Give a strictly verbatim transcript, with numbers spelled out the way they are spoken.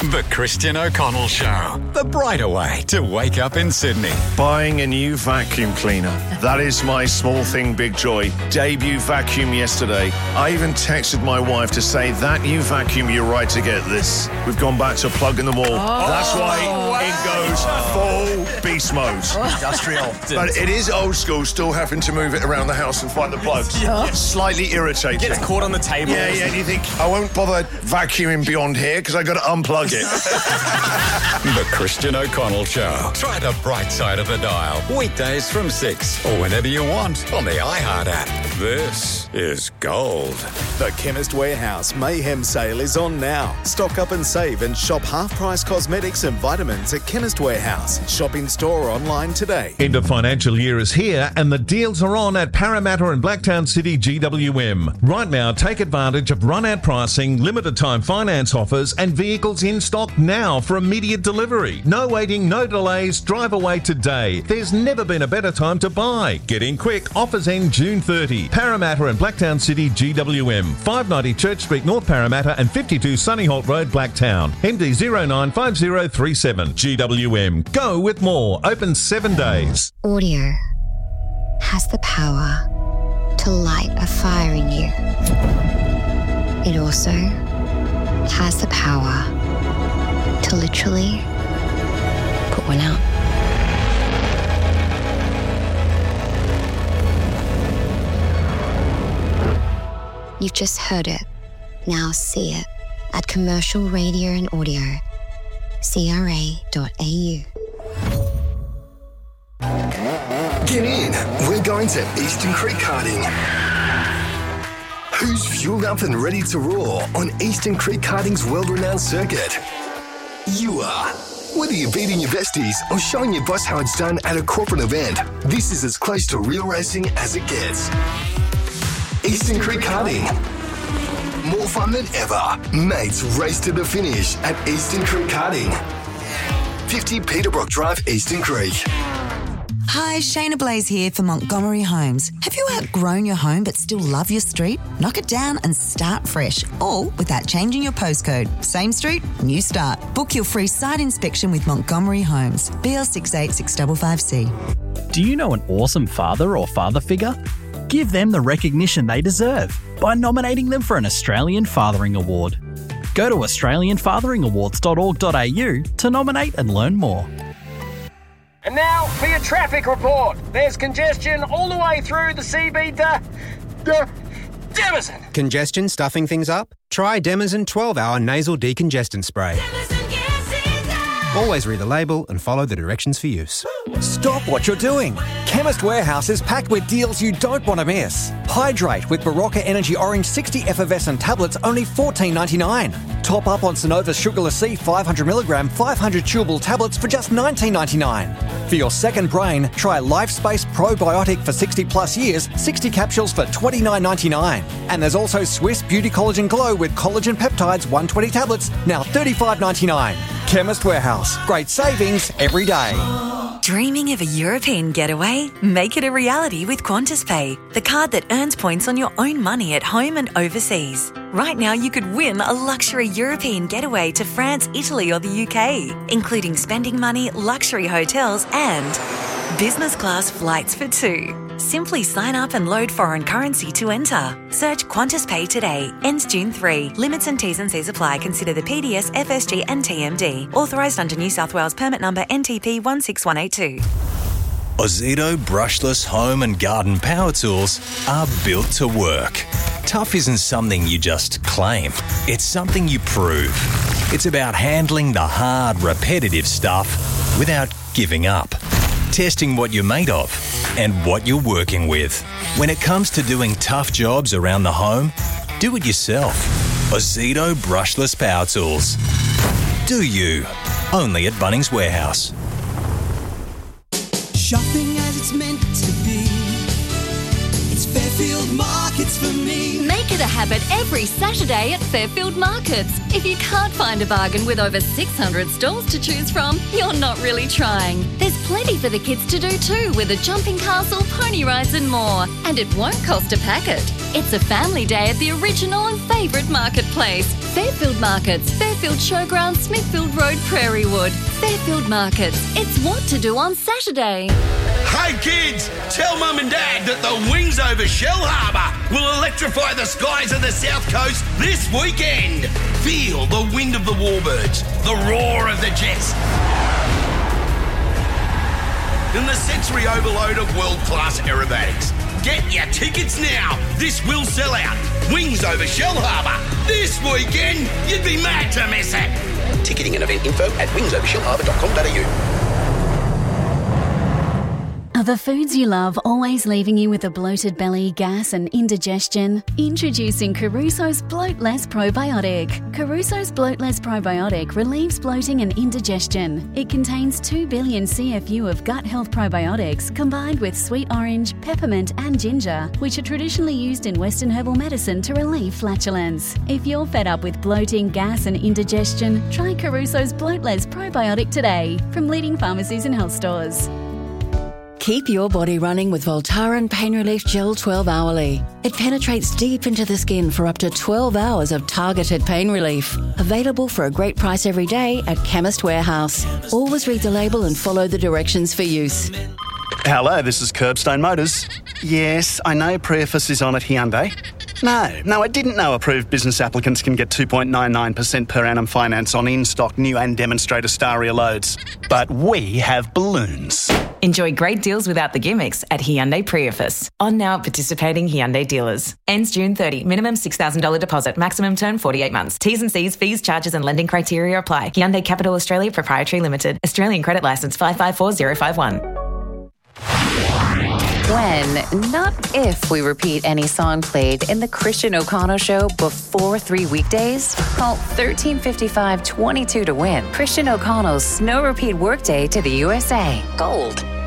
The Christian O'Connell Show. The brighter way to wake up in Sydney. Buying a new vacuum cleaner. That is my small thing, big joy. Debut vacuum yesterday. I even texted my wife to say, that new vacuum, you're right to get this. We've gone back to plug in the wall. Oh, That's why wow. it goes full beast mode. Industrial. But it is old school, still having to move it around the house and find the plugs. Yeah. It's slightly irritating. Gets caught on the table. Yeah, yeah, and you think, I won't bother vacuuming beyond here because I got to unplug it. The Christian O'Connell Show. Try the bright side of the dial. Weekdays from six or whenever you want on the iHeart app. This is gold. The Chemist Warehouse Mayhem Sale is on now. Stock up and save and shop half-price cosmetics and vitamins at Chemist Warehouse. Shop in store or online today. End of financial year is here and the deals are on at Parramatta and Blacktown City G W M. Right now, take advantage of run-out pricing, limited time finance offers and vehicles in stock now for immediate delivery. No waiting, no delays, drive away today. There's never been a better time to buy. Get in quick, offers end June thirtieth. Parramatta and Blacktown City G W M. five ninety Church Street, North Parramatta and fifty-two Sunnyholt Road, Blacktown. M D zero nine five zero three seven. G W M. Go with more. Open seven days. Audio has the power to light a fire in you. It also has the power to literally put one out. You've just heard it. Now see it at Commercial Radio and Audio. C R A dot A U. Get in. We're going to Eastern Creek Karting. Who's fueled up and ready to roar on Eastern Creek Karting's world-renowned circuit? You are. Whether you're beating your besties or showing your boss how it's done at a corporate event, this is as close to real racing as it gets. Eastern Creek Karting. More fun than ever. Mates race to the finish at Eastern Creek Karting. fifty Peterbrook Drive, Eastern Creek. Hi, Shayna Blaze here for Montgomery Homes. Have you outgrown your home but still love your street? Knock it down and start fresh, all without changing your postcode. Same street, new start. Book your free site inspection with Montgomery Homes. B L six eight six five five C. Do you know an awesome father or father figure? Give them the recognition they deserve by nominating them for an Australian Fathering Award. Go to australian fathering awards dot org dot a u to nominate and learn more. And now for your traffic report. There's congestion all the way through the C B to Demison. Congestion stuffing things up? Try Demison twelve hour nasal decongestant spray. Always read the label and follow the directions for use. Stop what you're doing. Chemist Warehouse is packed with deals you don't want to miss. Hydrate with Barocca Energy Orange sixty effervescent tablets, only fourteen ninety-nine. Top up on Synovus Sugarless C five hundred milligram, five hundred chewable tablets for just nineteen ninety-nine. For your second brain, try LifeSpace Probiotic for sixty plus years, sixty capsules for twenty-nine ninety-nine. And there's also Swiss Beauty Collagen Glow with collagen peptides, one hundred twenty tablets, now thirty-five ninety-nine. Chemist Warehouse. Great savings every day. Dreaming of a European getaway? Make it a reality with Qantas Pay, the card that earns points on your own money at home and overseas. Right now you could win a luxury European getaway to France, Italy or the U K, including spending money, luxury hotels and business class flights for two. Simply sign up and load foreign currency to enter. Search Qantas Pay today. Ends June third. Limits and T's and C's apply. Consider the P D S, F S G and T M D. Authorised under New South Wales permit number N T P one six one eight two. Ozito brushless home and garden power tools are built to work. Tough isn't something you just claim. It's something you prove. It's about handling the hard, repetitive stuff without giving up. Testing what you're made of and what you're working with. When it comes to doing tough jobs around the home, do it yourself. Ozito brushless power tools. Do you. Only at Bunnings Warehouse. Shopping as it's meant to be. It's Fairfield Markets for me. Make it the habit every Saturday at Fairfield Markets. If you can't find a bargain with over six hundred stalls to choose from, you're not really trying. There's plenty for the kids to do too, with a jumping castle, pony rides and more. And it won't cost a packet. It's a family day at the original and favourite marketplace. Fairfield Markets, Fairfield Showground, Smithfield Road, Prairiewood. Fairfield Markets. It's what to do on Saturday. Hey kids, tell Mum and Dad that the Wings over Shell Harbour will electrify the skies of the South Coast this weekend. Feel the wind of the warbirds, the roar of the jets, and the sensory overload of world-class aerobatics. Get your tickets now. This will sell out. Wings over Shell Harbour. This weekend, you'd be mad to miss it. Ticketing and event info at wings over shell harbour dot com dot a u. Are the foods you love always leaving you with a bloated belly, gas and indigestion? Introducing Caruso's Bloat Less Probiotic. Caruso's Bloat Less Probiotic relieves bloating and indigestion. It contains two billion C F U of gut health probiotics combined with sweet orange, peppermint and ginger, which are traditionally used in Western herbal medicine to relieve flatulence. If you're fed up with bloating, gas and indigestion, try Caruso's Bloat Less Probiotic today from leading pharmacies and health stores. Keep your body running with Voltaren Pain Relief Gel twelve hourly. It penetrates deep into the skin for up to twelve hours of targeted pain relief. Available for a great price every day at Chemist Warehouse. Always read the label and follow the directions for use. Hello, this is Curbstone Motors. Yes, I know Preface is on at Hyundai. No, no, I didn't know approved business applicants can get two point nine nine percent per annum finance on in-stock new and demonstrator Staria loads. But we have balloons. Enjoy great deals without the gimmicks at Hyundai Preface. On now at participating Hyundai dealers. Ends June thirtieth. Minimum six thousand dollars deposit. Maximum term forty-eight months. T's and C's, fees, charges and lending criteria apply. Hyundai Capital Australia Proprietary Limited. Australian credit licence five five four zero five one. When, not if, we repeat any song played in the Christian O'Connell Show before three weekdays. Call thirteen fifty-five twenty-two to win Christian O'Connell's Snow Repeat Workday to the U S A. Gold.